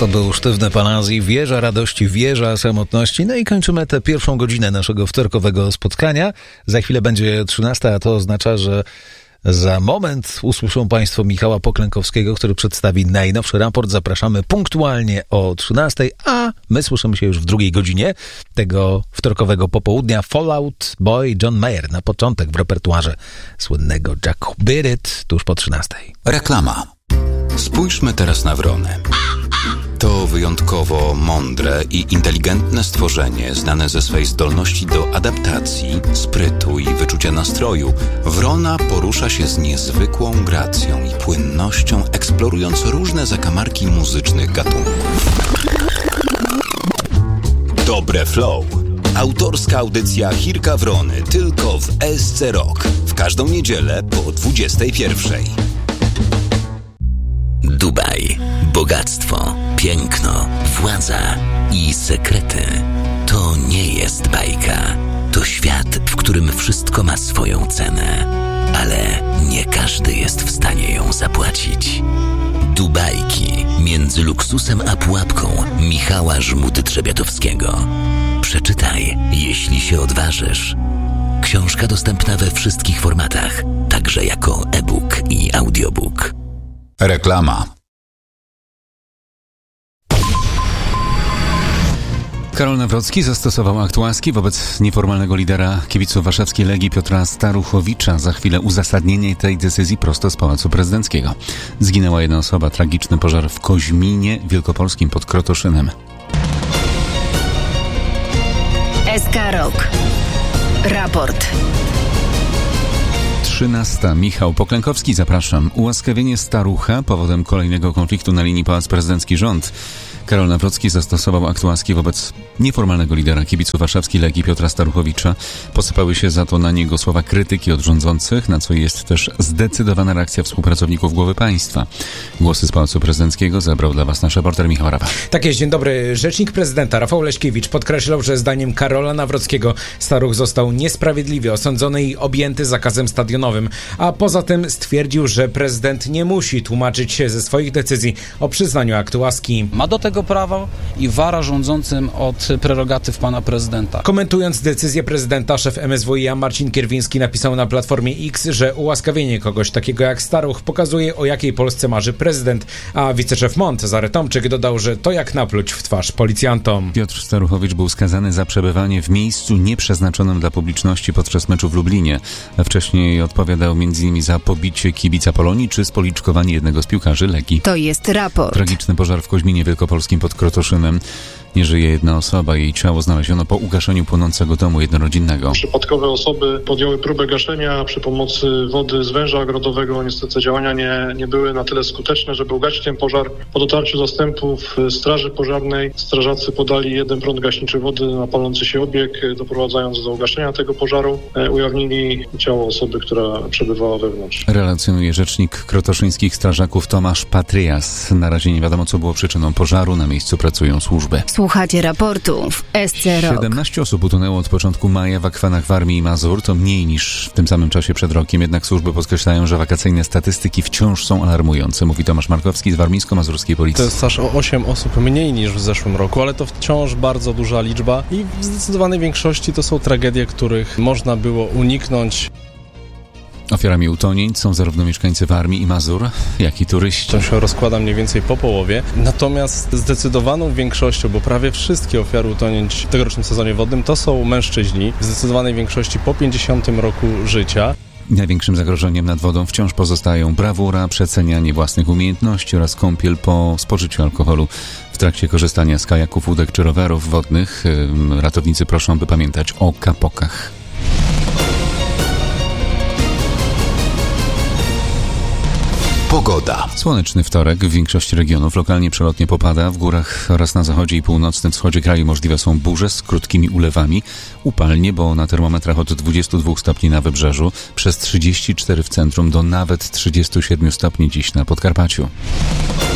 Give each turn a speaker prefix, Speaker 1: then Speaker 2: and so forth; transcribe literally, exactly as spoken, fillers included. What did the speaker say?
Speaker 1: To był Sztywny Panazji, wieża radości, wieża samotności. No i kończymy tę pierwszą godzinę naszego wtorkowego spotkania. Za chwilę będzie trzynasta, a to oznacza, że za moment usłyszą Państwo Michała Poklękowskiego, który przedstawi najnowszy raport. Zapraszamy punktualnie o trzynastej, a my słyszymy się już w drugiej godzinie tego wtorkowego popołudnia. Fallout Boy John Mayer na początek w repertuarze słynnego Jack Beat It tuż po trzynastej.
Speaker 2: Reklama. Spójrzmy teraz na wrony. To wyjątkowo mądre i inteligentne stworzenie, znane ze swej zdolności do adaptacji, sprytu i wyczucia nastroju. Wrona porusza się z niezwykłą gracją i płynnością, eksplorując różne zakamarki muzycznych gatunków. Dobre Flow. Autorska audycja Hirka Wrony tylko w S C Rock. W każdą niedzielę po dwudziestej pierwszej.
Speaker 3: Dubaj, bogactwo, piękno, władza i sekrety. To nie jest bajka. To świat, w którym wszystko ma swoją cenę. Ale nie każdy jest w stanie ją zapłacić. Dubajki między luksusem a pułapką Michała Żmudy-Trzebiatowskiego. Przeczytaj, jeśli się odważysz. Książka dostępna we wszystkich formatach, także jako e-book i audiobook.
Speaker 2: Reklama.
Speaker 4: Karol Nawrocki zastosował akt łaski wobec nieformalnego lidera kibiców warszawskiej Legii Piotra Staruchowicza. Za chwilę uzasadnienie tej decyzji prosto z Pałacu Prezydenckiego. Zginęła jedna osoba, tragiczny pożar w Koźminie Wielkopolskim pod Krotoszynem.
Speaker 5: S K Rock. Raport.
Speaker 4: trzynasta. Michał Poklękowski, zapraszam. Ułaskawienie starucha powodem kolejnego konfliktu na linii Pałac Prezydencki-Rząd. Karol Nawrocki zastosował akt łaski wobec nieformalnego lidera kibiców warszawskiej Legii Piotra Staruchowicza. Posypały się za to na niego słowa krytyki od rządzących, na co jest też zdecydowana reakcja współpracowników głowy państwa. Głosy z Pałacu Prezydenckiego zabrał dla Was nasz reporter Michał Rawa.
Speaker 6: Tak jest, dzień dobry. Rzecznik prezydenta Rafał Leśkiewicz podkreślał, że zdaniem Karola Nawrockiego Staruch został niesprawiedliwie osądzony i objęty zakazem stadionowym, a poza tym stwierdził, że prezydent nie musi tłumaczyć się ze swoich decyzji o przyznaniu aktu łaski.
Speaker 7: Ma do tego prawo i wara rządzącym od prerogatyw pana prezydenta.
Speaker 6: Komentując decyzję prezydenta, szef M S W i A Marcin Kierwiński napisał na Platformie X, że ułaskawienie kogoś takiego jak Staruch pokazuje, o jakiej Polsce marzy prezydent, a wiceszef M O N Cezary Tomczyk dodał, że to jak napluć w twarz policjantom.
Speaker 4: Piotr Staruchowicz był skazany za przebywanie w miejscu nieprzeznaczonym dla publiczności podczas meczu w Lublinie. Wcześniej odpowiadał między innymi za pobicie kibica Polonii czy spoliczkowanie jednego z piłkarzy Legii.
Speaker 5: To jest raport.
Speaker 4: Tragiczny pożar w Koźminie Wielkopolskim pod Krotoszynem. Nie żyje jedna osoba, jej ciało znaleziono po ugaszeniu płonącego domu jednorodzinnego.
Speaker 8: Przypadkowe osoby podjęły próbę gaszenia przy pomocy wody z węża ogrodowego. Niestety działania nie, nie były na tyle skuteczne, żeby ugasić ten pożar. Po dotarciu zastępów Straży Pożarnej strażacy podali jeden prąd gaśniczy wody na palący się obieg, doprowadzając do ugaszenia tego pożaru. Ujawnili ciało osoby, która przebywała wewnątrz.
Speaker 4: Relacjonuje rzecznik krotoszyńskich strażaków Tomasz Patryas. Na razie nie wiadomo, co było przyczyną pożaru. Na miejscu pracują służby.
Speaker 5: Słuchacie raportu w S C Rock.
Speaker 4: siedemnaście osób utonęło od początku maja w akwanach Warmii i Mazur. To mniej niż w tym samym czasie przed rokiem. Jednak służby podkreślają, że wakacyjne statystyki wciąż są alarmujące. Mówi Tomasz Markowski z warmińsko-mazurskiej policji.
Speaker 9: To jest aż o osiem osób mniej niż w zeszłym roku, ale to wciąż bardzo duża liczba i w zdecydowanej większości to są tragedie, których można było uniknąć.
Speaker 4: Ofiarami utonięć są zarówno mieszkańcy Warmii i Mazur, jak i turyści.
Speaker 9: To się rozkłada mniej więcej po połowie. Natomiast zdecydowaną większością, bo prawie wszystkie ofiary utonięć w tegorocznym sezonie wodnym to są mężczyźni, w zdecydowanej większości po pięćdziesiątym roku życia.
Speaker 4: Największym zagrożeniem nad wodą wciąż pozostają brawura, przecenianie własnych umiejętności oraz kąpiel po spożyciu alkoholu. W trakcie korzystania z kajaków, łódek czy rowerów wodnych ratownicy proszą, by pamiętać o kapokach.
Speaker 2: Pogoda.
Speaker 4: Słoneczny wtorek w większości regionów. Lokalnie przelotnie popada. W górach oraz na zachodzie i północnym wschodzie kraju możliwe są burze z krótkimi ulewami. Upalnie, bo na termometrach od dwudziestu dwóch stopni na wybrzeżu, przez trzydzieści cztery w centrum do nawet trzydziestu siedmiu stopni dziś na Podkarpaciu.